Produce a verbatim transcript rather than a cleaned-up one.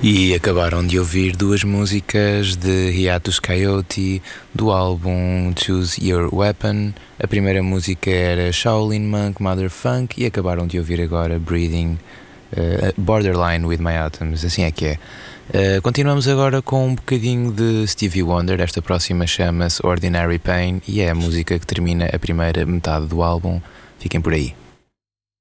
E acabaram de ouvir duas músicas de Hiatus Kaiyote do álbum Choose Your Weapon. A primeira música era Shaolin Monk Mother Funk e acabaram de ouvir agora Breathing, uh, Borderline with My Atoms, assim é que é. Uh, continuamos agora com um bocadinho de Stevie Wonder. Esta próxima chama-se Ordinary Pain e é a música que termina a primeira metade do álbum. Fiquem por aí.